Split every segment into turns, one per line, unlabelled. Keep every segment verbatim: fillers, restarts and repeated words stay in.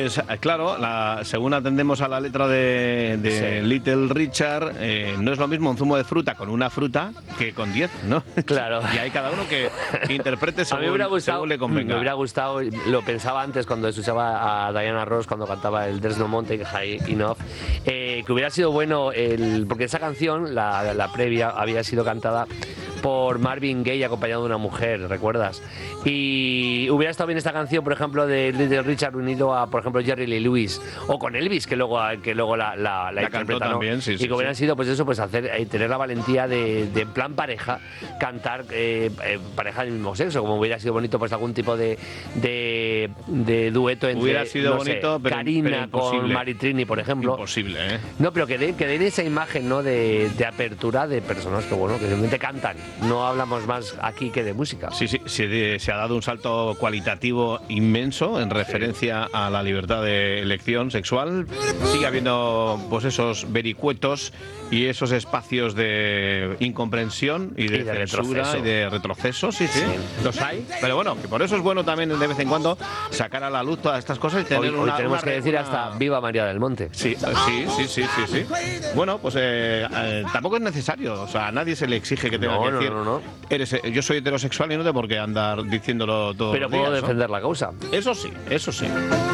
Pues claro, la, según atendemos a la letra de, de sí. Little Richard, eh, no es lo mismo un zumo de fruta con una fruta que con diez, ¿no?
Claro.
Y hay cada uno que interprete según,
a mí me gustado,
según le convenga.
Me hubiera gustado, lo pensaba antes cuando escuchaba a Diana Ross cuando cantaba el There's No Mountain High Enough, eh, que hubiera sido bueno, el, porque esa canción, la, la previa, había sido cantada por Marvin Gaye acompañado de una mujer, ¿recuerdas? Y hubiera estado bien esta canción, por ejemplo, de Little Richard unido a, por ejemplo, Jerry Lee Lewis o con Elvis, que luego, que luego la, la, la,
la
interpreta, ¿no?
También, sí,
y
sí,
que hubieran
sí.
sido, pues eso, pues hacer, eh, tener la valentía de, de en plan pareja, cantar eh, eh, pareja del mismo sexo, como hubiera sido bonito, pues algún tipo de, de, de dueto entre,
hubiera sido
no
bonito,
sé,
pero,
Karina
pero
con Maritrini, por ejemplo.
Imposible, ¿eh?
No, pero que den, que den esa imagen, ¿no? De, de apertura de personas que, bueno, que simplemente cantan. No hablamos más aquí que de música.
Sí, sí, se, se ha dado un salto cualitativo inmenso en referencia sí. a la libertad de elección sexual. Sigue habiendo, pues, esos vericuetos y esos espacios de incomprensión y de, y de censura retroceso. y de retroceso, sí, sí, sí, los hay. Pero bueno, que por eso es bueno también de vez en cuando sacar a la luz todas estas cosas y tener
hoy,
una...
Hoy tenemos
una,
que decir
una...
hasta Viva María del Monte.
Sí, sí, sí, sí, sí, sí. Bueno, pues eh, eh, tampoco es necesario, o sea, a nadie se le exige que tenga
no,
que
no,
decir...
No, no, no.
Eres, yo soy heterosexual y no tengo por qué andar diciéndolo todo.
Pero puedo
días,
defender
¿no?
la causa.
Eso sí, eso sí.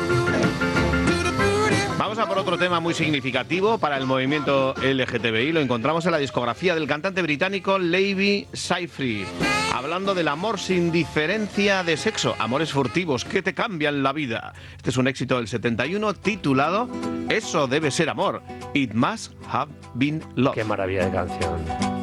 Vamos a por otro tema muy significativo para el movimiento L G T B I. Lo encontramos en la discografía del cantante británico Levi Seifried, hablando del amor sin diferencia de sexo, amores furtivos que te cambian la vida. Este es un éxito del setenta y uno titulado Eso debe ser amor. It must have been love.
Qué maravilla de canción.